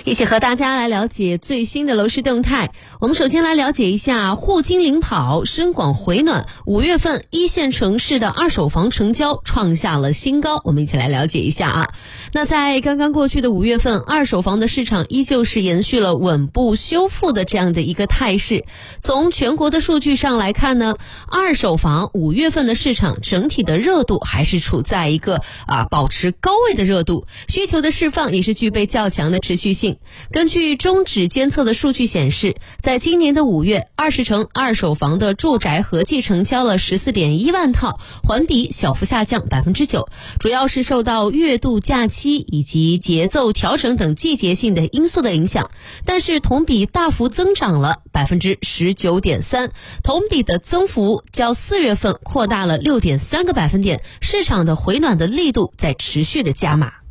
一起和大家来了解最新的楼市动态。我们首先来了解一下沪金领跑，深广回暖。5月份一线城市的二手房成交创下了新高，我们一起来了解一下啊。那在刚刚过去的5月份，二手房的市场依旧是延续了稳步修复的这样的一个态势。从全国的数据上来看呢，二手房5月份的市场整体的热度还是处在一个保持高位的热度，需求的释放也是具备较强的持续性。根据中指监测的数据显示，在今年的5月，20城二手房的住宅合计成交了 14.1 万套，环比小幅下降 9%， 主要是受到月度假期以及节奏调整等季节性的因素的影响，但是同比大幅增长了 19.3%， 同比的增幅较4月份扩大了 6.3个百分点，市场的回暖的力度在持续的加码。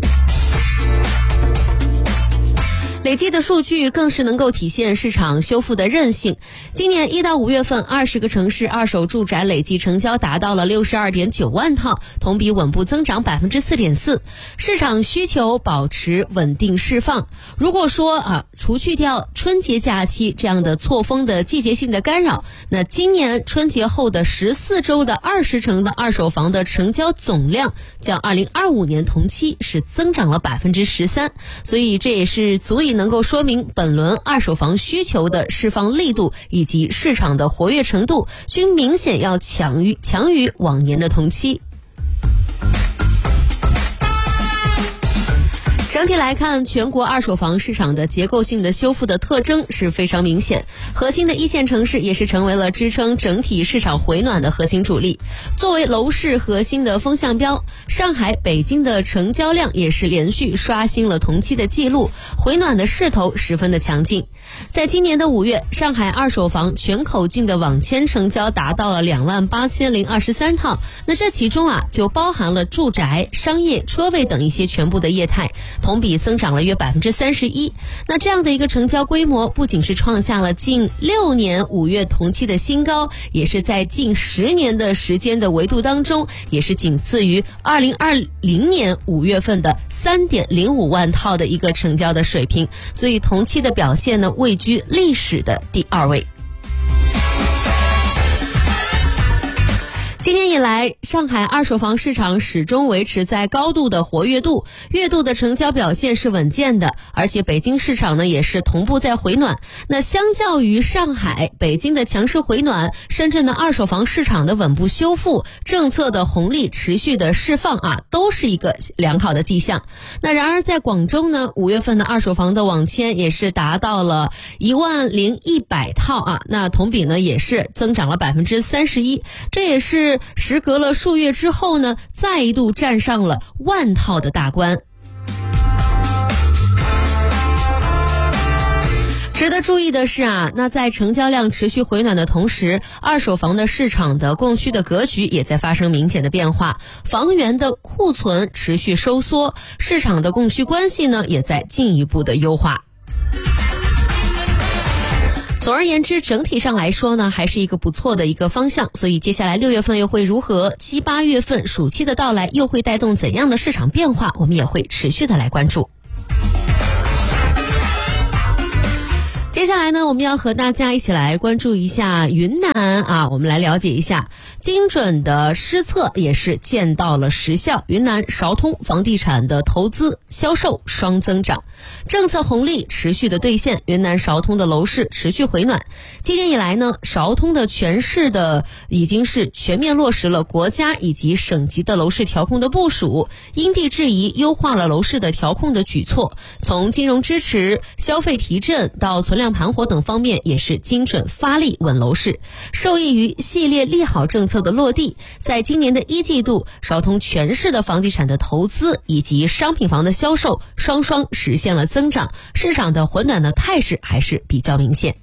累计的数据更是能够体现市场修复的韧性。今年1到5月份，20个城市二手住宅累计成交达到了 62.9 万套，同比稳步增长 4.4%， 市场需求保持稳定释放。如果说除去掉春节假期这样的错峰的季节性的干扰，那今年春节后的14周的20城的二手房的成交总量较2025年同期是增长了 13%， 所以这也是足以能够说明本轮二手房需求的释放力度以及市场的活跃程度均明显要强于往年的同期。整体来看，全国二手房市场的结构性的修复的特征是非常明显，核心的一线城市也是成为了支撑整体市场回暖的核心主力。作为楼市核心的风向标，上海、北京的成交量也是连续刷新了同期的记录，回暖的势头十分的强劲。在今年的5月，上海二手房全口径的网签成交达到了 28,023 套，那这其中就包含了住宅、商业、车位等一些全部的业态，同比增长了约 31%。 那这样的一个成交规模不仅是创下了近6年5月同期的新高，也是在近10年的时间的维度当中，也是仅次于2020年5月份的 3.05 万套的一个成交的水平，所以同期的表现呢位居历史的第2位。今年以来，上海二手房市场始终维持在高度的活跃度，月度的成交表现是稳健的，而且北京市场呢也是同步在回暖。那相较于上海、北京的强势回暖，深圳的二手房市场的稳步修复，政策的红利持续的释放都是一个良好的迹象。那然而在广州呢，5月份的二手房的网签也是达到了10100套那同比呢也是增长了 31%， 这也是时隔了数月之后呢，再一度站上了万套的大关。值得注意的是那在成交量持续回暖的同时，二手房的市场的供需的格局也在发生明显的变化，房源的库存持续收缩，市场的供需关系呢也在进一步的优化。总而言之，整体上来说呢，还是一个不错的一个方向。所以接下来6月份又会如何？7、8月份暑期的到来又会带动怎样的市场变化？我们也会持续的来关注。接下来呢，我们要和大家一起来关注一下云南我们来了解一下精准的施策也是见到了实效，云南韶通房地产的投资销售双增长，政策红利持续的兑现，云南韶通的楼市持续回暖。今年以来呢，韶通的全市的已经是全面落实了国家以及省级的楼市调控的部署，因地制宜优化了楼市的调控的举措，从金融支持、消费提振到存量盘活等方面也是精准发力稳楼市。受益于系列利好政策的落地，在今年的1季度，韶通全市的房地产的投资以及商品房的销售双双实现了增长，市场的回暖的态势还是比较明显。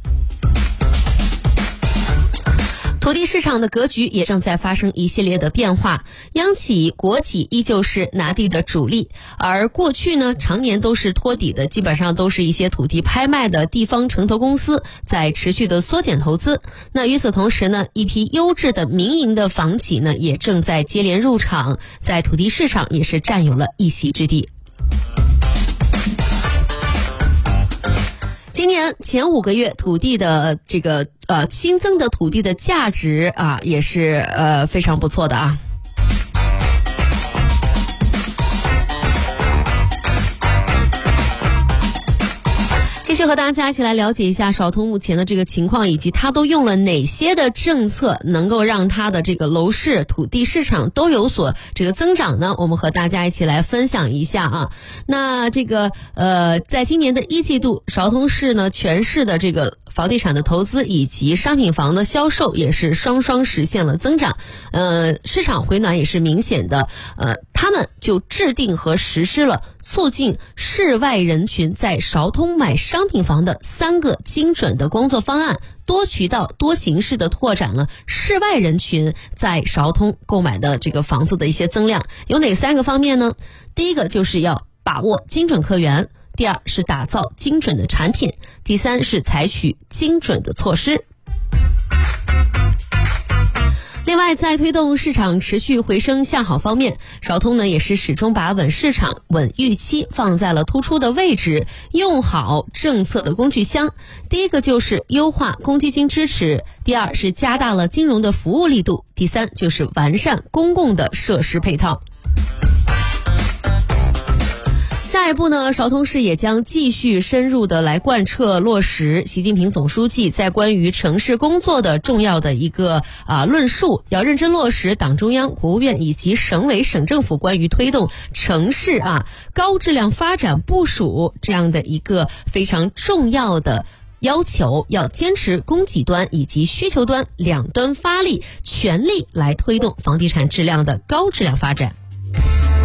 土地市场的格局也正在发生一系列的变化，央企、国企依旧是拿地的主力，而过去呢，常年都是托底的，基本上都是一些土地拍卖的地方城投公司在持续的缩减投资。那与此同时呢，一批优质的民营的房企呢，也正在接连入场，在土地市场也是占有了一席之地。 今年前5个月土地的这个新增的土地的价值啊，也是非常不错的啊。继续和大家一起来了解一下少通目前的这个情况，以及它都用了哪些的政策能够让它的这个楼市土地市场都有所这个增长呢？我们和大家一起来分享一下啊。那这个在今年的1季度，少通市呢全市的这个房地产的投资以及商品房的销售也是双双实现了增长，市场回暖也是明显的。他们就制定和实施了促进市外人群在少通买商品房的3个精准的工作方案，多渠道多形式的拓展了市外人群在少通购买的这个房子的一些增量。有哪3个方面呢？第一个就是要把握精准客源，第2是打造精准的产品，第3是采取精准的措施。另外，在推动市场持续回升向好方面，少通呢也是始终把稳市场、稳预期放在了突出的位置，用好政策的工具箱。第一个就是优化公积金支持，第2是加大了金融的服务力度，第3就是完善公共的设施配套。下一步呢，少通市也将继续深入的来贯彻落实习近平总书记在关于城市工作的重要的一个论述，要认真落实党中央、国务院以及省委省政府关于推动城市高质量发展部署这样的一个非常重要的要求，要坚持供给端以及需求端两端发力，全力来推动房地产质量的高质量发展。